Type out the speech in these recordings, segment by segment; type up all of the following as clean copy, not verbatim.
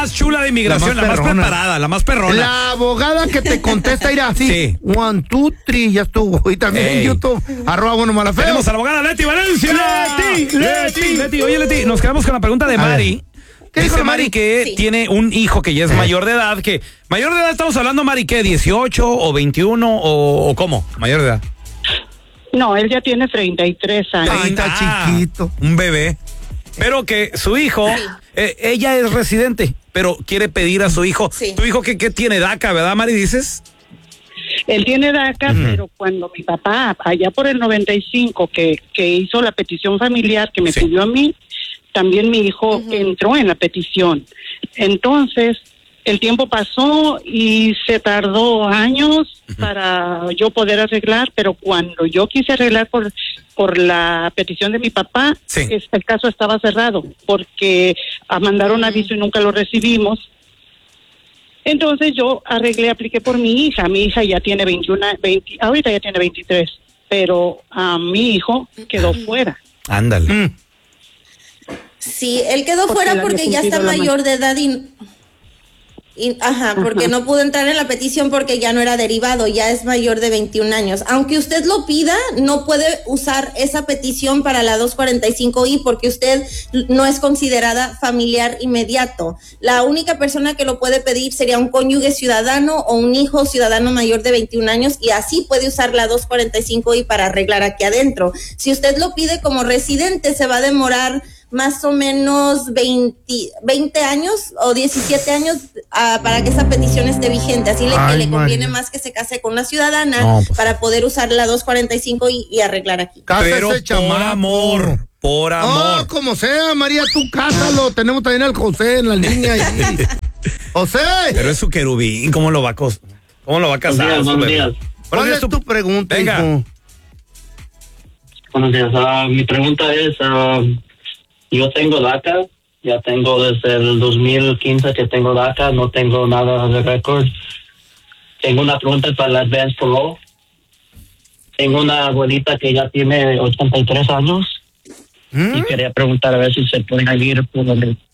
más chula de inmigración, la más preparada, la más perrona. La abogada que te contesta irá así. Sí. 1, 2, 3, ya estuvo. Y también en YouTube, @buenomalafeo. Tenemos a la abogada Leti Valencia. Leti. Oye, Leti, nos quedamos con la pregunta de Mari. ¿Qué dice Mari? Que tiene un hijo que ya es mayor de edad. ¿Mayor de edad estamos hablando, Mari, qué? ¿18 o 21 o cómo? Mayor de edad. No, él ya tiene 33 años. Ay, está chiquito. Un bebé. Pero que su hijo, ella es residente, pero quiere pedir a su hijo. Sí. Tu hijo que tiene DACA, ¿verdad, Mari, dices? Él tiene DACA, pero cuando mi papá, allá por el 95, que hizo la petición familiar que me pidió a mí, también mi hijo entró en la petición. Entonces, el tiempo pasó y se tardó años para yo poder arreglar, pero cuando yo quise arreglar por la petición de mi papá, el caso estaba cerrado, porque mandaron aviso y nunca lo recibimos. Entonces yo apliqué por mi hija ya tiene 21, ahorita ya tiene 23, pero mi hijo quedó fuera. Ándale. Sí, él quedó fuera porque ya está mayor de edad porque no pudo entrar en la petición porque ya no era derivado, ya es mayor de 21 años. Aunque usted lo pida, no puede usar esa petición para la 245I porque usted no es considerada familiar inmediato. La única persona que lo puede pedir sería un cónyuge ciudadano o un hijo ciudadano mayor de 21 años y así puede usar la 245I para arreglar aquí adentro. Si usted lo pide como residente, se va a demorar más o menos 20 años o 17 años para que esa petición esté vigente. Así que le conviene más que se case con una ciudadana para poder usar la 245 y arreglar aquí. Pero por amor. Por amor. Oh, como sea, María, tú cásalo. Tenemos también al José en la línea. José. Pero es su querubín. ¿Cómo lo va a casar? Buenos días. ¿Cuál es tu pregunta, Venga. hijo? Buenos días. Mi pregunta es... yo tengo DACA, ya tengo desde el 2015 que tengo DACA, no tengo nada de récord. Tengo una pregunta para la Advance Parole. Tengo una abuelita que ya tiene 83 años y quería preguntar a ver si se pueden ir por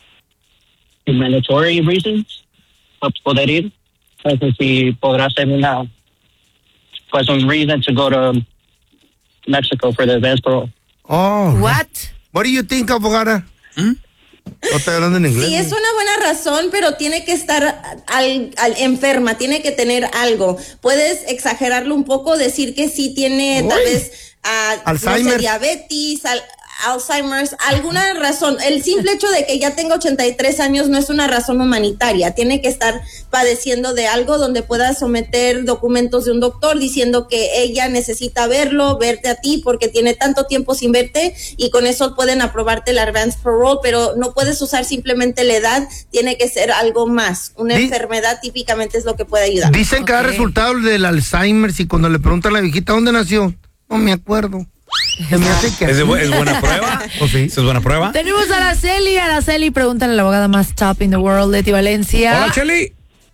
mandatory reasons para poder ir. No sé si podrá ser un reason to go to Mexico for the Advance Parole. Oh. What do you think, abogada? ¿O estoy hablando en inglés? Sí, es una buena razón, pero tiene que estar enferma, tiene que tener algo. Puedes exagerarlo un poco, decir que sí tiene tal vez Alzheimer, no sé, diabetes, Alzheimer's, alguna razón. El simple hecho de que ya tenga 83 años no es una razón humanitaria. Tiene que estar padeciendo de algo donde pueda someter documentos de un doctor diciendo que ella necesita verte a ti porque tiene tanto tiempo sin verte y con eso pueden aprobarte la Advance Parole, pero no puedes usar simplemente la edad, tiene que ser algo más. Una enfermedad típicamente es lo que puede ayudar. Dicen que da resultado del Alzheimer y cuando le preguntan a la viejita ¿dónde nació? No me acuerdo. Se me hace que ¿Es buena prueba? ¿O sí? ¿Es buena prueba? Tenemos a Araceli, pregúntale a la abogada más top in the world, Leti Valencia. Hola, Cheli.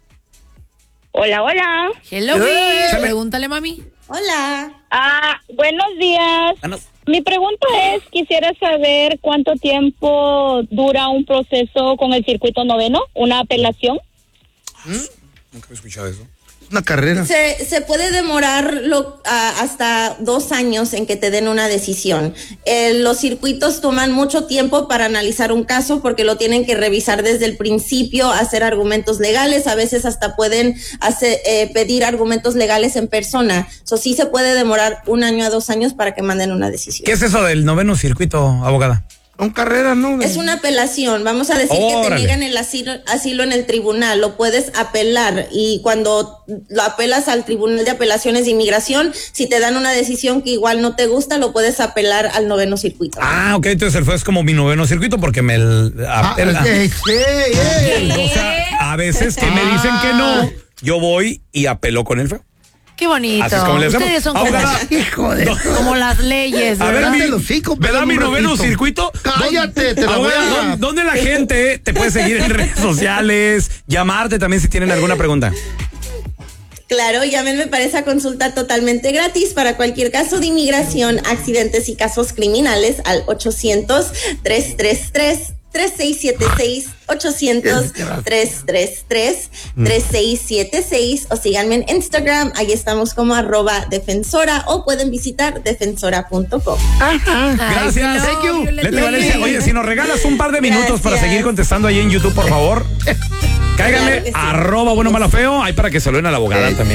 Hola. Hello, pregúntale, mami. Hola. Buenos días. Mi pregunta es, quisiera saber cuánto tiempo dura un proceso con el circuito noveno, una apelación. Nunca he escuchado eso. Una carrera. Se puede demorar hasta 2 años en que te den una decisión. Los circuitos toman mucho tiempo para analizar un caso porque lo tienen que revisar desde el principio, hacer argumentos legales, a veces hasta pueden pedir argumentos legales en persona. Eso sí se puede demorar 1 año a 2 años para que manden una decisión. ¿Qué es eso del noveno circuito, abogada? Son carreras, ¿no? Es una apelación. Vamos a decir que te niegan el asilo en el tribunal. Lo puedes apelar y cuando lo apelas al Tribunal de Apelaciones de Inmigración, si te dan una decisión que igual no te gusta, lo puedes apelar al noveno circuito. Ok, entonces el fue es como mi noveno circuito porque me apela. O sea, a veces que me dicen que no, yo voy y apelo con el feo. Qué bonito. Así es como le hacemos. Ustedes son como las leyes, A ¿verdad? ver, ¿me da mi noveno circuito? Cállate, te la voy a... ¿Dónde la gente te puede seguir en redes sociales? Llamarte también si tienen alguna pregunta. Claro, llámenme para esa consulta totalmente gratis para cualquier caso de inmigración, accidentes y casos criminales al 800-333-3676. 3676-800-333-3676 o síganme en Instagram, ahí estamos como @defensora o pueden visitar defensora.com. Gracias. Thank you. Leti Valencia, oye, si nos regalas un par de minutos para seguir contestando ahí en YouTube, por favor. Cáiganle, @bueno malo feo, ahí para que saluden a la abogada también.